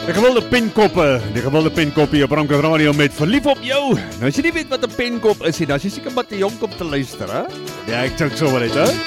Die gewilde penkoppe op Ramkat Radio met Verlief op jou. Nou as jy nie weet wat 'n penkop is nie, dan is jy seker maar te jonk om te luister, hè? Ja, ek dink so wat dit, hè?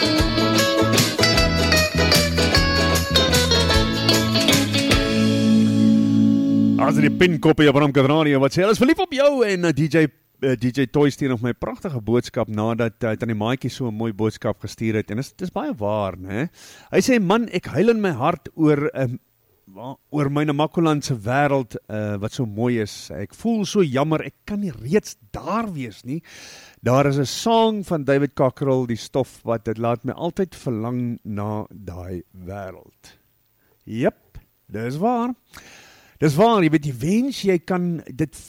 As die penkoppe op Ramkat Radio wat sê, hulle is verlief op jou en DJ Toy stuur nog my pragtige boodskap nadat hy aan die maatjie so 'n mooi boodskap gestuur het en dit is baie waar, né? Hy sê man, ek huil in my hart oor my Namakoland se wêreld wat so mooi is. Ek voel so jammer, ek kan nie reeds daar wees nie. Daar is 'n song van David Cockerell, die stof wat dit laat my altyd verlang na daai wêreld. Jep, dis waar. Dis waar, jy weet, jy wens jy kan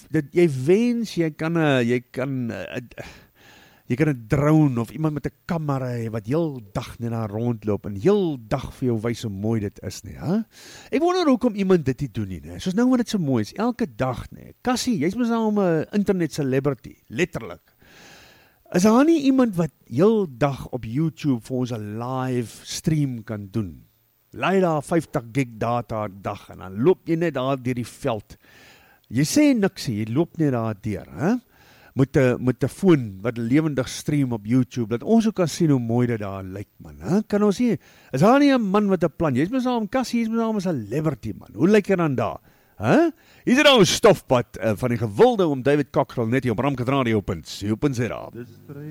jy kan 'n drone of iemand met 'n kamera hê wat heel dag net daar rondloop en heel dag vir jou wys hoe mooi dit is, nie, hè? Ek wonder hoekom iemand dit nie doen nie, né? Soos nou wat dit so mooi is, elke dag, né? Cassie, jy's mos nou 'n internet celebrity, letterlik. Is daar nie iemand wat heel dag op YouTube vir ons 'n live stream kan doen? Laai daar 50 gig data dag en dan loop jy net daar deur die veld. Jy sê niks, jy loop net daar deur, hè? Met 'n foon wat lewendig stream op YouTube, dat ons ook kan sien hoe mooi dit daar lyk, man. Hè? Kan ons sien? Is daar nie 'n man met 'n plan? Jy's mos nou 'n Cassie, jy's mos nou 'n celebrity, man. Hoe lyk jy dan daar? Hè? Hier is nou 'n stofpad van die gewilde om David Cockerell net hier op Ramkat Radio.co.za.